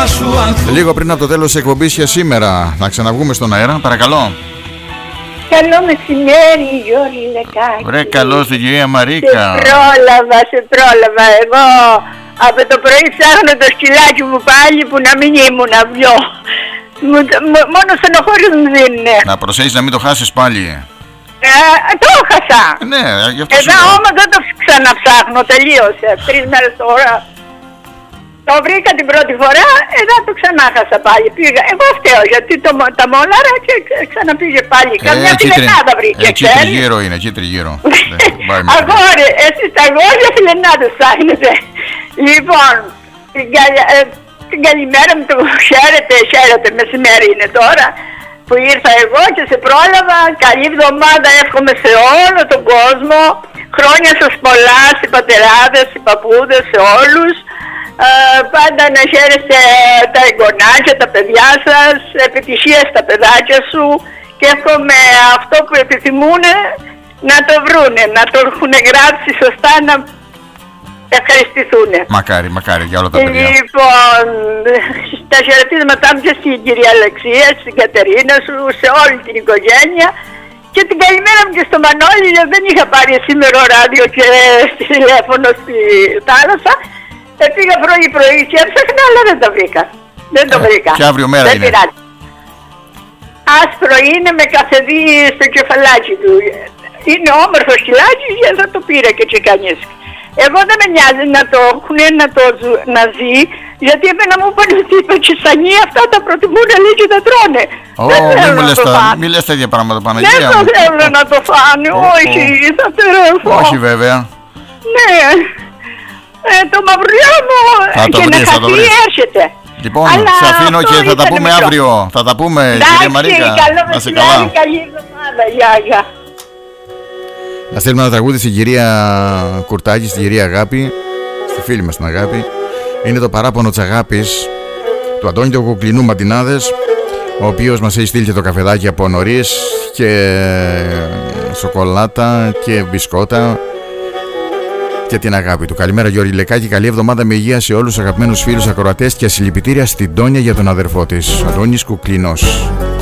Λίγο πριν από το τέλος της εκπομπής για σήμερα, να ξαναβγούμε στον αέρα, παρακαλώ. Καλό μεσημέρι, Γιώργη Λεκάκη. Βρε, καλώς την κυρία Μαρίκα. Σε πρόλαβα. Εγώ από το πρωί ψάχνω το σκυλάκι μου πάλι που να μην ήμουν αυλιό. Μόνο στενοχώριος μου δίνουνε. Να προσέχεις να μην το χάσεις πάλι. Το έχασα. Ναι, γι' αυτό εδώ όμως δεν το ξαναψάχνω, τελείωσε. 3 μέρες τώρα. Το βρήκα την πρώτη φορά, εδώ το ξανάχασα πάλι. Πήγα, εγώ φταίω γιατί τα μόλαρα και ξαναπήγε πάλι. Καμιά φιλενάδα βρήκε, εκεί τριγύρω είναι, εκεί τριγύρω. Αγόρι, εσείς τα αγόρια φιλενάδες ψάχνετε. Λοιπόν, την καλημέρα μου το χαίρετε, μεσημέρι είναι τώρα που ήρθα εγώ και σε πρόλαβα. Καλή εβδομάδα εύχομαι σε όλο τον κόσμο. Χρόνια σας πολλά, οι πατεράδες, οι παππούδες, σε όλους. Πάντα να χαίρεστε τα εγγονάκια, τα παιδιά σας, επιτυχία στα παιδάκια σου και εύχομαι αυτό που επιθυμούν να το βρούνε, να το έχουν γράψει σωστά, να ευχαριστηθούν. Μακάρι για όλα τα παιδιά. Λοιπόν, τα χαιρετίσματά μου και στην κυρία Αλεξία, στην Κατερίνα σου, σε όλη την οικογένεια και την καλημέρα μου και στο Μανώλη, δεν είχα πάρει σήμερα ράδιο και τηλέφωνο στη θάλασσα. Πήγα πρωί και έψαχνα, αλλά δεν το βρήκα. Δεν το βρήκα. Και αύριο μέρα δεν είναι. Πειράζει. Άσπρο είναι με καφεδί στο κεφαλάκι του. Είναι όμορφο σκυλάκι και δεν το πήρα και κανείς. Εγώ δεν με νοιάζει να το έχουν να ζει, γιατί εμένα μου είπαν ότι οι Πακιστανοί αυτά τα προτιμούν, λέει, και τα τρώνε. Μην λες τέτοια πράγματα, Παναγία. Δεν το θέλουν να το φάνε, όχι, θα τερεύω. Όχι βέβαια. Ναι. Το μαυρουλιά μου και να χαθεί έρχεται. Λοιπόν, σε αφήνω και θα τα πούμε αύριο. Θα τα πούμε, κυρία Μαρίκα. Να σε καλά. Καλή εβδομάδα, γεια. Να στείλουμε ένα τραγούδι στην κυρία Κουρτάκη, στην κυρία Αγάπη, στη φίλη μας την Αγάπη. Είναι το παράπονο της αγάπης του Αντώνη του Κουκλινού Ματινάδες, ο οποίος μας έχει στείλει και το καφεδάκι από νωρίς και σοκολάτα και μπισκότα και την αγάπη του. Καλημέρα, Γιώργη Λεκάκη. Καλή εβδομάδα με υγεία σε όλους τους αγαπημένους φίλους ακροατές και συλληπιτήρια στην Τόνια για τον αδερφό της, Αντώνης Κουκλινός.